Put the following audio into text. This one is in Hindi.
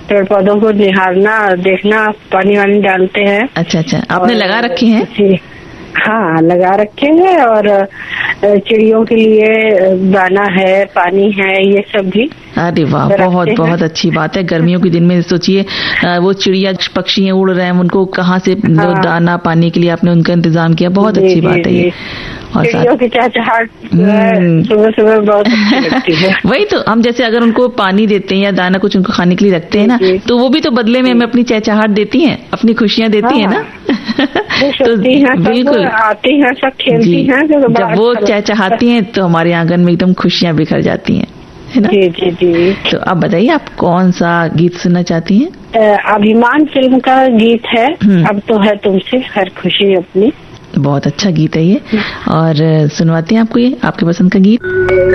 पेड़ पौधों को निहारना, देखना, पानी वानी डालते हैं। अच्छा अच्छा, आपने लगा रखे हैं? जी हाँ, लगा रखे हैं। और चिड़ियों के लिए दाना है, पानी है, ये सब भी। अरे वाह, बहुत बहुत अच्छी बात है। गर्मियों के दिन में सोचिए वो चिड़िया पक्षी उड़ रहे हैं, उनको कहाँ से दाना पानी के लिए आपने उनका इंतजाम किया, बहुत अच्छी बात है ये। और चिड़ियों की चहचहाट सुबह सुबह बहुत अच्छी लगती है। वही तो, हम जैसे अगर उनको पानी देते हैं या दाना कुछ उनको खाने के लिए रखते हैं ना, तो वो भी तो बदले में हमें अपनी चहचहाट देती हैं, अपनी खुशियाँ देती हैं ना। तो बिल्कुल आती हैं, सब खेलती हैं। जब वो चहचहाती हैं तो हमारे आंगन में एकदम खुशियाँ बिखर जाती हैं, है ना? जी जी जी। तो आप बताइए, आप कौन सा गीत सुनना चाहती हैं? अभिमान फिल्म का गीत है, अब तो है तुमसे हर खुशी अपनी। बहुत अच्छा गीत है ये, और सुनवाते हैं आपको ये आपके पसंद का गीत।